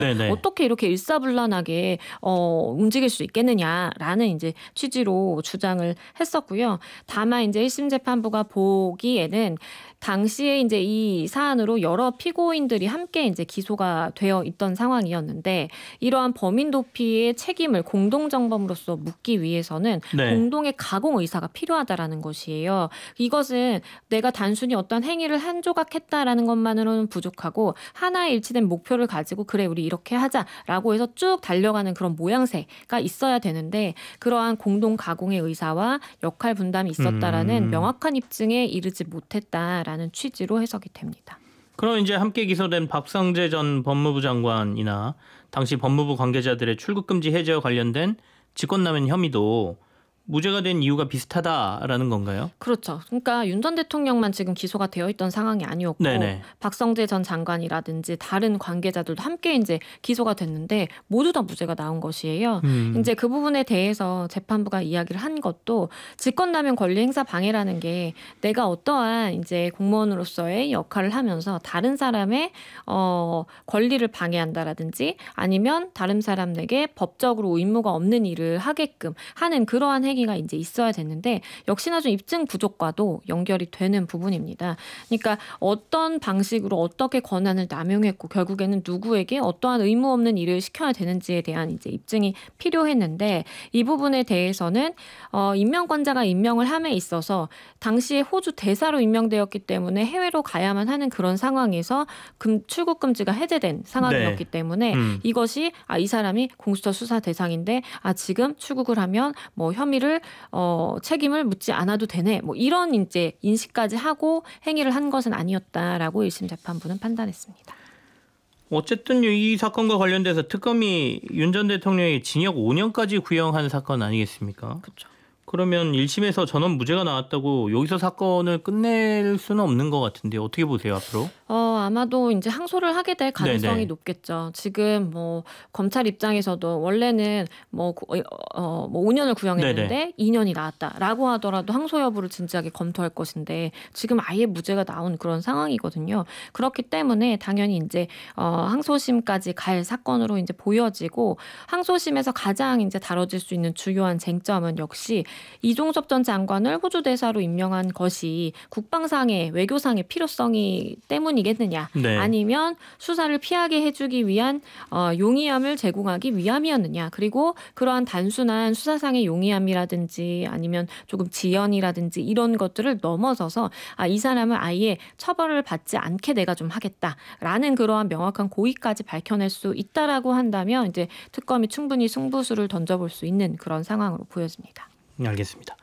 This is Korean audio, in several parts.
네네. 어떻게 이렇게 일사불란하게 움직일 수 있겠느냐라는 이제 취지로 주장을 했었고요. 다만 이제 1심 재판부가 보기에는 당시에 이제 이 사안으로 여러 피고인들이 함께 이제 기소가 되어 있던 상황이었는데 이러한 범인 도피의 책임을 공동정범으로서 묻기 위해서는 네. 공동의 가공 의사가 필요하다라는 것이에요. 이것은 내가 단순히 어떤 행위를 한 조각 했다라는 것만으로는 부족하고 하나의 일치된 목표를 가지고 그래 우리 이렇게 하자라고 해서 쭉 달려가는 그런 모양새가 있어야 되는데 그러한 공동 가공의 의사와 역할 분담이 있었다라는 명확한 입증에 이르지 못했다라는 취지로 해석이 됩니다. 그럼 이제 함께 기소된 박성재 전 법무부 장관이나 당시 법무부 관계자들의 출국 금지 해제와 관련된 직권남용 혐의도 무죄가 된 이유가 비슷하다라는 건가요? 그렇죠. 그러니까 윤 전 대통령만 지금 기소가 되어 있던 상황이 아니었고 네네. 박성재 전 장관이라든지 다른 관계자들도 함께 이제 기소가 됐는데 모두 다 무죄가 나온 것이에요. 이제 그 부분에 대해서 재판부가 이야기를 한 것도 직권남용 권리 행사 방해라는 게 내가 어떠한 이제 공무원으로서의 역할을 하면서 다른 사람의 권리를 방해한다라든지 아니면 다른 사람에게 법적으로 의무가 없는 일을 하게끔 하는 그러한 행위가 이제 있어야 되는데 역시나 좀 입증 부족과도 연결이 되는 부분입니다. 그러니까 어떤 방식으로 어떻게 권한을 남용했고 결국에는 누구에게 어떠한 의무 없는 일을 시켜야 되는지에 대한 이제 입증이 필요했는데 이 부분에 대해서는 임명권자가 임명을 함에 있어서 당시에 호주 대사로 임명되었기 때문에 해외로 가야만 하는 그런 상황에서 출국 금지가 해제된 상황이었기 때문에 이것이 이 사람이 공수처 수사 대상인데 지금 출국을 하면 뭐 혐의를 책임을 묻지 않아도 되네. 뭐 이런 이제 인식까지 하고 행위를 한 것은 아니었다라고 1심 재판부는 판단했습니다. 어쨌든 이 사건과 관련돼서 특검이 윤 전 대통령이 징역 5년까지 구형한 사건 아니겠습니까? 그렇죠. 그러면 1심에서 전원 무죄가 나왔다고 여기서 사건을 끝낼 수는 없는 것 같은데 어떻게 보세요 앞으로? 아마도 이제 항소를 하게 될 가능성이 네네. 높겠죠. 지금 뭐 검찰 입장에서도 원래는 뭐 5년을 구형했는데 네네. 2년이 나왔다라고 하더라도 항소 여부를 진지하게 검토할 것인데 지금 아예 무죄가 나온 그런 상황이거든요. 그렇기 때문에 당연히 이제 항소심까지 갈 사건으로 이제 보여지고 항소심에서 가장 이제 다뤄질 수 있는 주요한 쟁점은 역시 이종섭 전 장관을 호주 대사로 임명한 것이 국방상의 외교상의 필요성이 때문이겠느냐 네. 아니면 수사를 피하게 해주기 위한 용의함을 제공하기 위함이었느냐 그리고 그러한 단순한 수사상의 용의함이라든지 아니면 조금 지연이라든지 이런 것들을 넘어서서 이 사람을 아예 처벌을 받지 않게 내가 좀 하겠다라는 그러한 명확한 고의까지 밝혀낼 수 있다라고 한다면 이제 특검이 충분히 승부수를 던져볼 수 있는 그런 상황으로 보여집니다. 알겠습니다.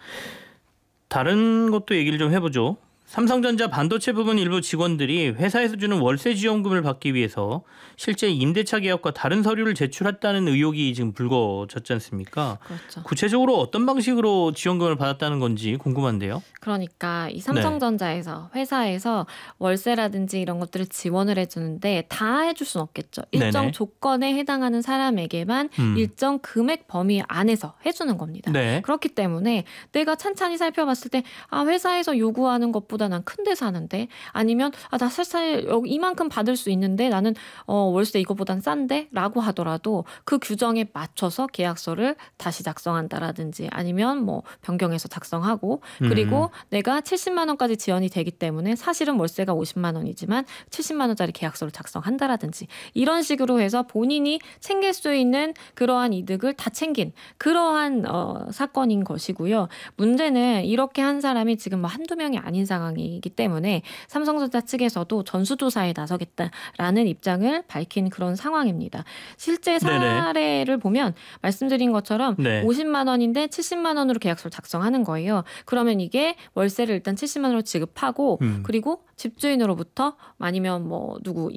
다른 것도 얘기를 좀 해보죠. 삼성전자 반도체 부분 일부 직원들이 회사에서 주는 월세 지원금을 받기 위해서 실제 임대차 계약과 다른 서류를 제출했다는 의혹이 지금 불거졌지 않습니까? 그렇죠. 구체적으로 어떤 방식으로 지원금을 받았다는 건지 궁금한데요. 그러니까 이 삼성전자에서 회사에서 월세라든지 이런 것들을 지원을 해주는데 다 해줄 수는 없겠죠. 일정 네네. 조건에 해당하는 사람에게만 일정 금액 범위 안에서 해주는 겁니다. 네. 그렇기 때문에 내가 찬찬히 살펴봤을 때 회사에서 요구하는 것보다 난 큰 데 사는데 아니면 나 살살 여기 이만큼 받을 수 있는데 나는 월세 이거보단 싼데 라고 하더라도 그 규정에 맞춰서 계약서를 다시 작성한다라든지 아니면 뭐 변경해서 작성하고 그리고 내가 70만 원까지 지원이 되기 때문에 사실은 월세가 50만 원이지만 70만 원짜리 계약서를 작성한다라든지 이런 식으로 해서 본인이 챙길 수 있는 그러한 이득을 다 챙긴 그러한 사건인 것이고요. 문제는 이렇게 한 사람이 지금 뭐 한두 명이 아닌 상황이기 때문에 삼성전자 측에서도 전수조사에 나서겠다라는 입장을 밝힌 그런 상황입니다. 실제 사례를 보면 말씀드린 것처럼 50만 원인데 70만 원으로 계약서를 작성하는 거예요. 그러면 이게 월세를 일단 70만 원으로 지급하고 그리고 집주인으로부터 아니면 뭐 누구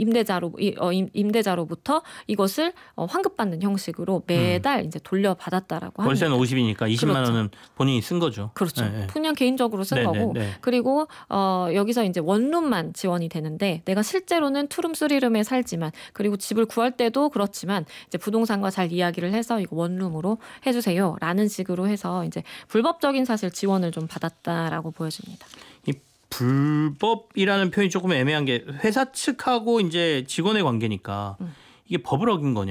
임대자로부터 이것을 환급받는 형식으로 매달 이제 돌려받았다라고 합니다. 월세는 50이니까 20만 그렇죠. 원은 본인이 쓴 거죠. 그렇죠. 네. 그냥 개인적으로 쓴 거고 그리고 여기서 이제 원룸만 지원이 되는데 내가 실제로는 투룸 쓰리룸에 살지만 그리고 집을 구할 때도 그렇지만 이제 부동산과 잘 이야기를 해서 이거 원룸으로 해주세요라는 식으로 해서 이제 불법적인 사실 지원을 좀 받았다라고 보여집니다. 이 불법이라는 표현이 조금 애매한 게 회사 측하고 이제 직원의 관계니까 이게 법을 어긴 거냐?